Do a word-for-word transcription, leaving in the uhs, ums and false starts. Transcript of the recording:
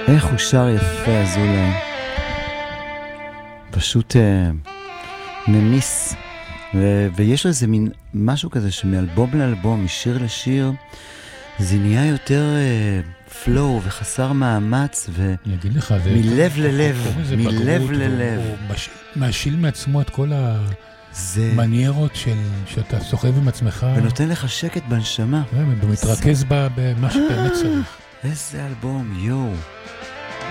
איך הוא שר יפה, אזולאי. פשוט אה, ממיס. ו- ויש לו איזה מין משהו כזה שמאלבום לאלבום, משיר לשיר, זה נהיה יותר אה, פלואו וחסר מאמץ, לך, זה ומלב ללב, מלב בגרות, ללב. הוא, הוא מש, מאשיל מעצמו את כל זה... המניירות של, שאתה סוחב עם עצמך. ונותן לך שקט בנשמה. ומתרכז זה... במה שבאמת צריך. איזה אלבום, יואו.